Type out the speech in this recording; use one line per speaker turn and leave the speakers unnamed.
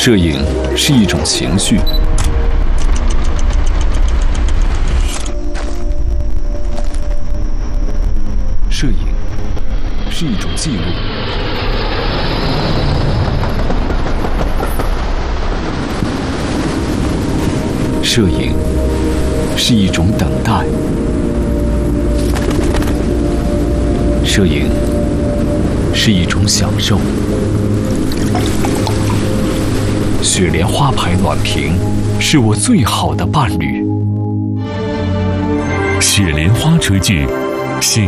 摄影是一种情绪，摄影是一种记录，摄影是一种等待，摄影是一种享受。雪莲花牌暖瓶是我最好的伴侣。
雪莲花炊具。